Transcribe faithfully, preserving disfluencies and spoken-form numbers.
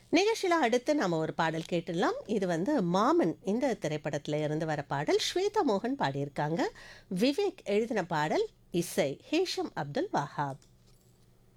நிகழ்ச்சியில அடுத்து நாம ஒரு பாடல் கேட்டுடலாம். இது வந்து மாமன் இந்த திரைப்படத்துல இருந்து வர பாடல். ஸ்வேதா மோகன் பாடியிருக்காங்க. விவேக் எழுதின பாடல், இசை ஹேஷம் அப்துல் வஹாப்.